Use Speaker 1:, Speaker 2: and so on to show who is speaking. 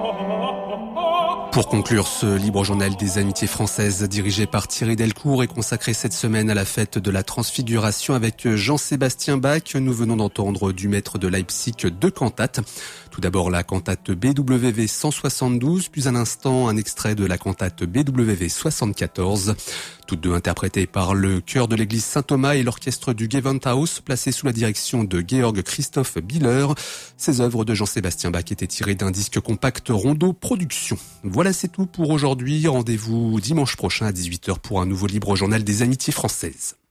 Speaker 1: Pour conclure, ce libre journal des amitiés françaises dirigé par Thierry Delcourt est consacré cette semaine à la fête de la Transfiguration avec Jean-Sébastien Bach. Nous venons d'entendre du maître de Leipzig deux cantates. Tout d'abord la cantate BWV 172, puis à l'instant un extrait de la cantate BWV 74. Toutes deux interprétées par le chœur de l'église Saint-Thomas et l'orchestre du Gewandhaus, placé sous la direction de Georg Christoph Biller. Ces œuvres de Jean-Sébastien Bach étaient tirées d'un disque compact Rondeau Productions. Voilà, c'est tout pour aujourd'hui. Rendez-vous dimanche prochain à 18h pour un nouveau libre journal des amitiés françaises.